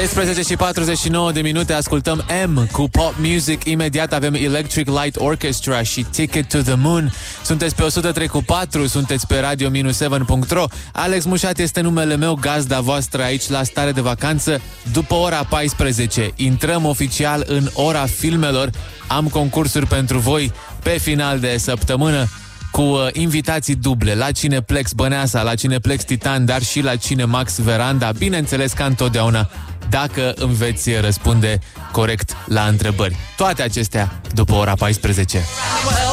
13 și 49 de minute, ascultăm M cu Pop Music. Imediat avem Electric Light Orchestra și Ticket to the Moon. Sunteți pe 103.4, sunteți pe radio-7.ro. Alex Mușat este numele meu, gazda voastră aici la Stare de Vacanță. După ora 14 intrăm oficial în ora filmelor. Am concursuri pentru voi pe final de săptămână cu invitații duble la Cineplex Băneasa, la Cineplex Titan, dar și la Cinemax Veranda. Bineînțeles, ca întotdeauna, dacă îmi veți răspunde corect la întrebări. Toate acestea după ora 14.